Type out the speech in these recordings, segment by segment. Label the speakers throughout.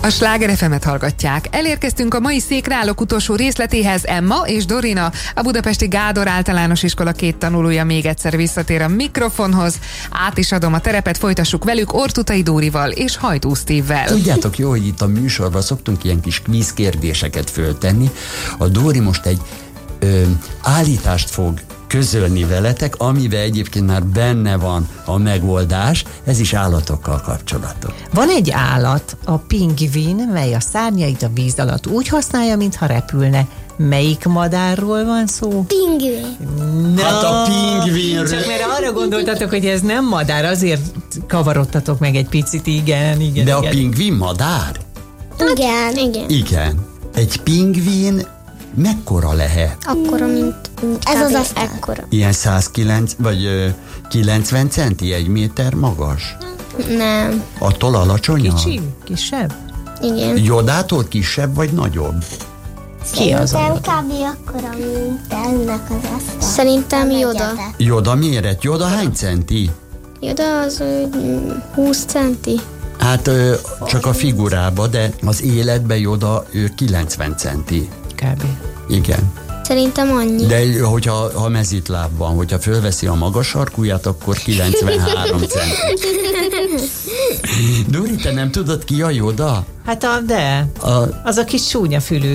Speaker 1: A Sláger FM-et hallgatják. Elérkeztünk a mai Székrálok utolsó részletéhez. Emma és Dorina, a budapesti Gádor általános iskola 2 tanulója még egyszer visszatér a mikrofonhoz. Át is adom a terepet, folytassuk velük Ortutai Dórival és Hajdú Steve-vel.
Speaker 2: Tudjátok jó, hogy itt a műsorban szoktunk ilyen kis kvíz kérdéseket föltenni. A Dóri most egy állítást fog közölni veletek, amiben egyébként már benne van a megoldás, ez is állatokkal kapcsolatos.
Speaker 3: Van egy állat, a pingvin, mely a szárnyait a víz alatt úgy használja, mintha repülne. Melyik madárról van szó?
Speaker 4: Pingvin.
Speaker 3: No,
Speaker 2: Hát a pingvinről.
Speaker 3: Csak mert arra gondoltatok, hogy ez nem madár, azért kavarodtatok meg egy picit, igen.
Speaker 2: De
Speaker 3: igen.
Speaker 2: a pingvin madár?
Speaker 4: Igen.
Speaker 2: Igen. Egy pingvin mekkora lehet?
Speaker 4: Akkora, mint ez az asztal. Ekkora.
Speaker 2: Ilyen 109 vagy 90 centi, 1 méter magas?
Speaker 4: Nem.
Speaker 2: Attól alacsonyabb?
Speaker 3: Kicsi? Kisebb?
Speaker 4: Igen.
Speaker 2: Jodától kisebb vagy nagyobb?
Speaker 3: Ki az
Speaker 4: Szerintem
Speaker 3: a
Speaker 4: kb. Akkora, mint ennek az asztal. Szerintem Yoda.
Speaker 2: Joda méret? Joda hány centi?
Speaker 4: Yoda az 20 centi.
Speaker 2: Hát csak a figurába, de az életben Joda 90 centi.
Speaker 3: kb.
Speaker 2: Igen.
Speaker 4: Szerintem annyi.
Speaker 2: De hogyha mezitláb van, hogyha fölveszi a magas sarkúját, akkor 93 centi. Dori, te nem tudod ki a Yoda?
Speaker 3: Hát az a kis csúnya fülű.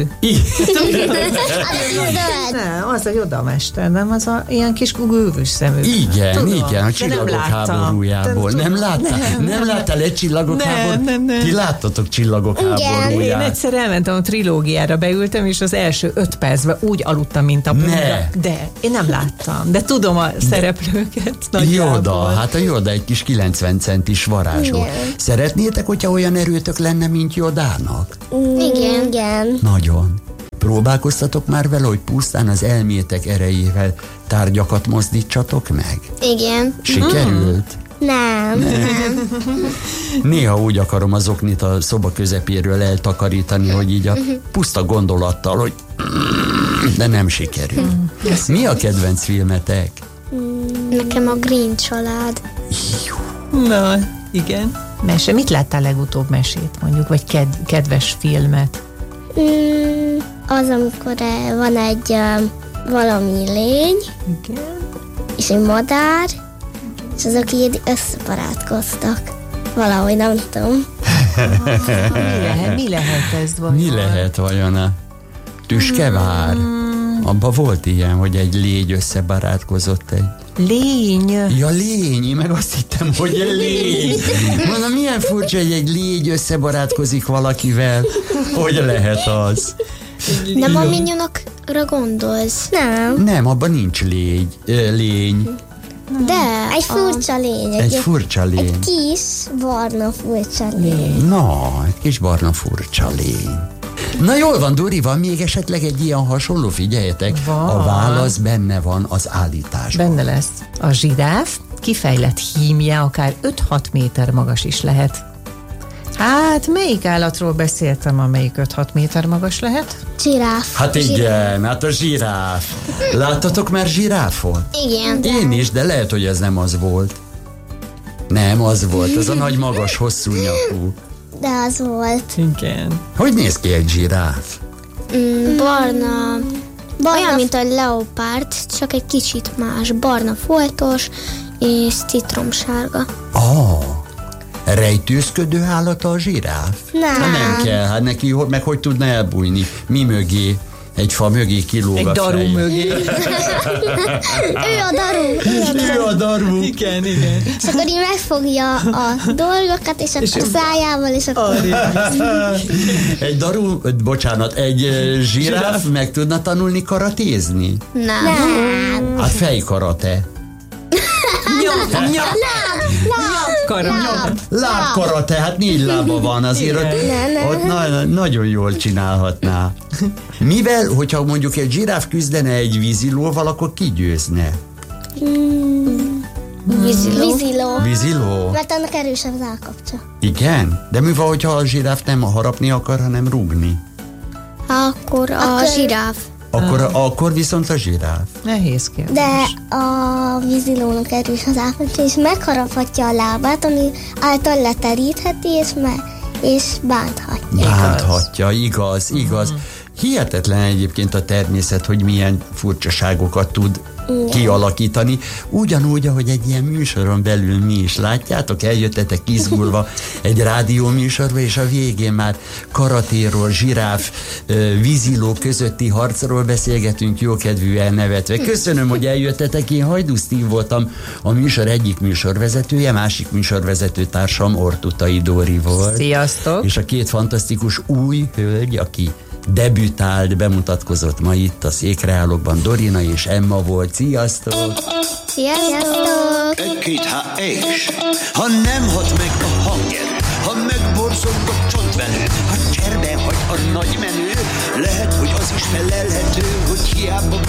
Speaker 3: Nem, az a Yoda mester, nem? Az a ilyen kis gővös szemű.
Speaker 2: Igen,
Speaker 3: Tudom,
Speaker 2: igen, a
Speaker 3: de
Speaker 2: Csillagok
Speaker 3: nem láttam.
Speaker 2: háborújából. Nem láttál? Nem láttál egy Csillagok háborújából?
Speaker 3: Nem.
Speaker 2: Ti láttatok Csillagok
Speaker 3: Én
Speaker 2: háborúját?
Speaker 3: egyszer elmentem a trilógiára, beültem, és az első 5 percben úgy aludtam, mint a búra. De én nem láttam, de tudom a szereplőket nagyjából.
Speaker 2: Yoda, hát a Yoda egy kis 90 centis varázsló.
Speaker 4: Igen.
Speaker 2: Szeretnétek, hogyha olyan erőtök lenne, mint Yodának?
Speaker 4: Igen.
Speaker 2: Nagyon. Próbálkoztatok már vele, hogy pusztán az elmétek erejével tárgyakat mozdítsatok meg?
Speaker 4: Igen.
Speaker 2: Sikerült?
Speaker 4: Nem.
Speaker 2: Néha úgy akarom az oknit a szoba közepéről eltakarítani, hogy így a puszta gondolattal, hogy de nem sikerül. Mi a kedvenc filmetek?
Speaker 4: Nekem a Green család.
Speaker 3: Na, igen. Mese, mit láttál legutóbb mesét, mondjuk, vagy kedves filmet?
Speaker 4: Az, amikor van egy valami lény,
Speaker 3: Igen.
Speaker 4: és egy madár, és azok így összebarátkoztak. Valahogy nem tudom.
Speaker 3: Mi lehet ez vajon?
Speaker 2: Mi lehet vajon a Tüskevár? Abba volt ilyen, hogy egy légy összebarátkozott egy...
Speaker 3: Lény.
Speaker 2: Ja, lény, meg azt hittem, hogy egy légy. Mondom, milyen furcsa, hogy egy légy összebarátkozik valakivel. Hogy lehet az?
Speaker 4: Nem a minyonokra gondolsz? Nem.
Speaker 2: Nem, abban nincs lény.
Speaker 4: De. Egy furcsa lény.
Speaker 2: Egy furcsa lény.
Speaker 4: Egy kis, barna furcsa lény.
Speaker 2: Na, egy kis barna furcsa lény. Na jól van, Dori, van még esetleg egy ilyen hasonló? Figyeljetek,
Speaker 3: Van.
Speaker 2: a válasz benne van az állításban.
Speaker 3: Benne lesz. A zsiráf kifejlett hímje akár 5-6 méter magas is lehet. Hát, melyik állatról beszéltem, amelyik 5-6 méter magas lehet?
Speaker 4: Zsiráf.
Speaker 2: Hát igen, hát a zsiráf. Láttatok már zsiráfot?
Speaker 4: Igen.
Speaker 2: Én is, de lehet, hogy ez nem az volt. Nem, az volt, ez a nagy, magas, hosszú nyakú.
Speaker 4: De az volt.
Speaker 3: Igen.
Speaker 2: Hogy néz ki egy zsiráf?
Speaker 4: Barna. Olyan, mint a leopárd, csak egy kicsit más. Barna foltos és citromsárga.
Speaker 2: Rejtőzködő állata a zsiráf?
Speaker 4: Nem.
Speaker 2: Hát nem kell, hát neki meg hogy tudna elbújni? Mi mögé? Egy fa mögé kilóg
Speaker 3: Egy
Speaker 2: a
Speaker 3: daru
Speaker 2: feje.
Speaker 3: mögé.
Speaker 4: Ő a daru.
Speaker 2: Ő a daru.
Speaker 3: Igen.
Speaker 4: És akkor így megfogja a dolgokat, és a szájával, és akkor...
Speaker 2: Egy daru, bocsánat, egy zsiráf meg tudna tanulni karatézni?
Speaker 4: Nem.
Speaker 2: Hát fejkarate. Lábkarate, hát 4 lába van, azért ott nagyon jól csinálhatná. Mivel, hogyha mondjuk egy zsiráf küzdene egy vízilóval, akkor ki győzne?
Speaker 4: Víziló.
Speaker 2: Víziló?
Speaker 4: Mert annak erősebb az állkapcsa.
Speaker 2: Igen? De mi van, hogyha a zsiráf nem harapni akar, hanem rúgni?
Speaker 4: Akkor a zsiráf.
Speaker 2: Akkor viszont a zsiráf.
Speaker 3: Nehéz kérdés.
Speaker 4: De a vízilónak erős az állkapcsa, és megharaphatja a lábát, ami által leterítheti, és bánthatja.
Speaker 2: bánthatja. Igaz. Hihetetlen egyébként a természet, hogy milyen furcsaságokat tud kialakítani. Ugyanúgy, ahogy egy ilyen műsoron belül mi is látjátok, eljöttetek izgulva egy rádióműsorba, és a végén már karatéról, zsiráf, víziló közötti harcról beszélgetünk jókedvűen nevetve. Köszönöm, hogy eljöttetek, én Hajdú Steve voltam, a műsor egyik műsorvezetője, másik műsorvezető társam Ortutai Dóri volt.
Speaker 3: Sziasztok! És
Speaker 2: a két fantasztikus új hölgy, aki debütált, bemutatkozott ma itt a Székreálokban, Dorina és Emma volt. Sziasztok!
Speaker 4: Sziasztok!
Speaker 5: Egy-két és ha nem hat meg a hanged, ha megborzog a csontvelő, ha cserben hagy a nagy menő, lehet, hogy az is felelhető, hogy hiába